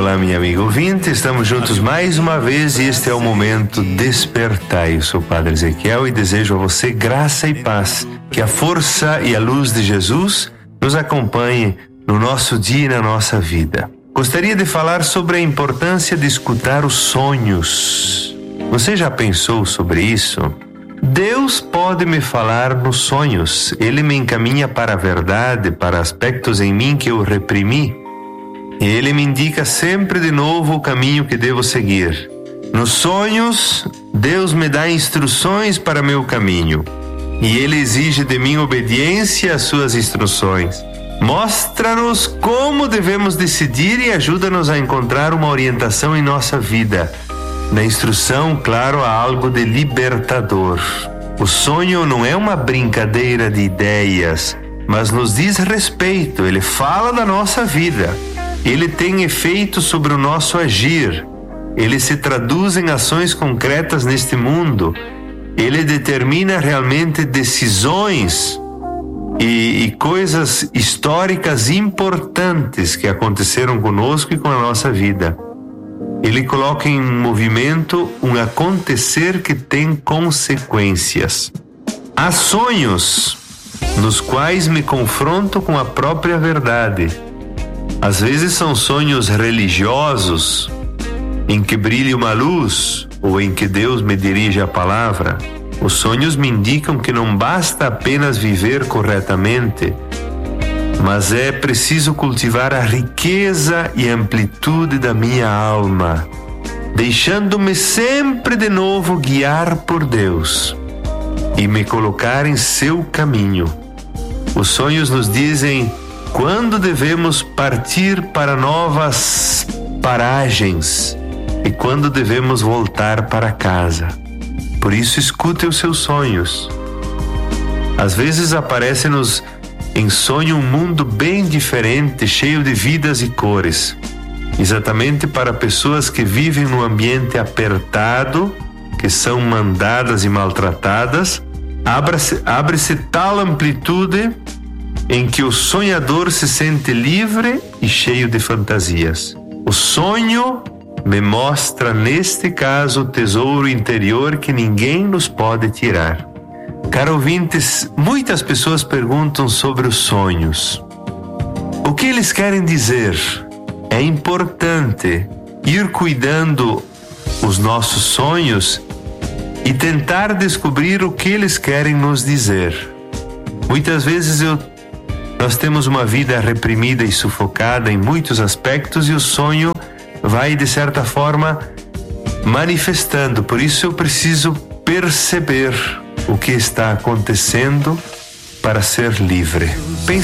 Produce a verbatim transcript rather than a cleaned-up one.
Olá, minha amiga ouvinte, estamos juntos mais uma vez e este é o momento Despertai. Eu sou o Padre Ezequiel e desejo a você graça e paz, que a força e a luz de Jesus nos acompanhe no nosso dia e na nossa vida. Gostaria de falar sobre a importância de escutar os sonhos. Você já pensou sobre isso? Deus pode me falar nos sonhos. Ele me encaminha para a verdade, para aspectos em mim que eu reprimi. E Ele me indica sempre de novo o caminho que devo seguir. Nos sonhos, Deus me dá instruções para meu caminho. E Ele exige de mim obediência às suas instruções. Mostra-nos como devemos decidir e ajuda-nos a encontrar uma orientação em nossa vida. Na instrução, claro, há algo de libertador. O sonho não é uma brincadeira de ideias, mas nos diz respeito. Ele fala da nossa vida. Ele tem efeito sobre o nosso agir. Ele se traduz em ações concretas neste mundo. Ele determina realmente decisões e, e coisas históricas importantes que aconteceram conosco e com a nossa vida. Ele coloca em movimento um acontecer que tem consequências. Há sonhos nos quais me confronto com a própria verdade. Às vezes são sonhos religiosos, em que brilha uma luz ou em que Deus me dirige a palavra. Os sonhos me indicam que não basta apenas viver corretamente, mas é preciso cultivar a riqueza e amplitude da minha alma, deixando-me sempre de novo guiar por Deus e me colocar em seu caminho. Os sonhos nos dizem quando devemos partir para novas paragens e quando devemos voltar para casa. Por isso, escute os seus sonhos. Às vezes aparece-nos em sonho um mundo bem diferente, cheio de vidas e cores. Exatamente para pessoas que vivem num ambiente apertado, que são mandadas e maltratadas, abre-se, abre-se tal amplitude em que o sonhador se sente livre e cheio de fantasias. O sonho me mostra, neste caso, o tesouro interior que ninguém nos pode tirar. Caro ouvintes, muitas pessoas perguntam sobre os sonhos. O que eles querem dizer? É importante ir cuidando os nossos sonhos e tentar descobrir o que eles querem nos dizer. Muitas vezes eu, nós temos uma vida reprimida e sufocada em muitos aspectos e o sonho vai, de certa forma, manifestando. Por isso eu preciso perceber o que está acontecendo para ser livre.